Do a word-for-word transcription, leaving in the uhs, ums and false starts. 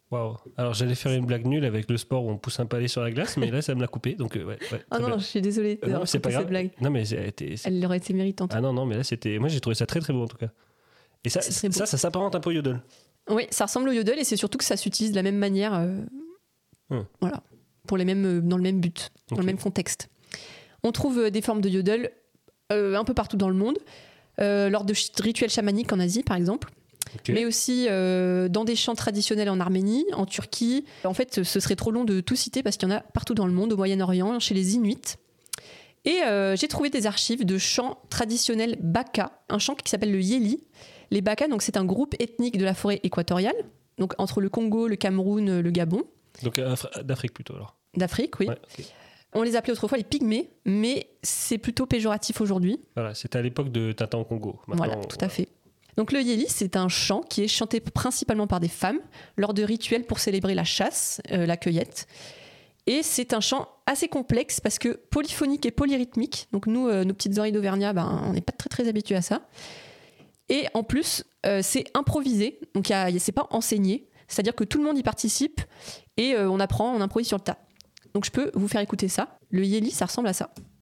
Waouh. Alors j'allais faire une blague nulle avec le sport où on pousse un palais sur la glace, mais là ça me l'a coupé. Donc euh, ouais. ouais Ah non, bien. je suis désolée. Euh, non, c'est pas grave. Cette blague. Non mais c'était. Elle aurait été méritante. Ah non non, mais là c'était. Moi j'ai trouvé ça très très beau en tout cas. Et ça, ça, ça, ça s'apparente un peu au yodel. Oui, ça ressemble au yodel et c'est surtout que ça s'utilise de la même manière. Euh, hum. Voilà, pour les mêmes, dans le même but, dans okay. le même contexte. On trouve des formes de yodel euh, un peu partout dans le monde, euh, lors de rituels chamaniques en Asie par exemple. Okay. Mais aussi euh, dans des chants traditionnels en Arménie, en Turquie. En fait, ce serait trop long de tout citer parce qu'il y en a partout dans le monde, au Moyen-Orient, chez les Inuits. Et euh, j'ai trouvé des archives de chants traditionnels Baka, un chant qui s'appelle le Yéli. Les Baka, donc, c'est un groupe ethnique de la forêt équatoriale, donc entre le Congo, le Cameroun, le Gabon. Donc Af- d'Afrique plutôt alors. D'Afrique, oui. Ouais, okay. On les appelait autrefois les pygmées, mais c'est plutôt péjoratif aujourd'hui. Voilà, c'était à l'époque de Tintin au Congo. Maintenant, voilà, tout à fait. Donc le Yéli, c'est un chant qui est chanté principalement par des femmes lors de rituels pour célébrer la chasse, euh, la cueillette. Et c'est un chant assez complexe parce que polyphonique et polyrythmique. Donc nous, euh, nos petites oreilles d'Auvergnat, ben, on n'est pas très très habitués à ça. Et en plus, euh, c'est improvisé, donc y a, y a, c'est pas enseigné. C'est-à-dire que tout le monde y participe et euh, on apprend, on improvise sur le tas. Donc je peux vous faire écouter ça. Le Yéli, ça ressemble à ça.